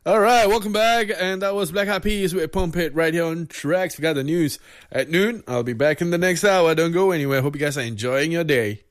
All right, welcome back. And that was Black Eyed Peas with Pump It right here on Tracks. We got the news at noon. I'll be back in the next hour. Don't go anywhere. Hope you guys are enjoying your day.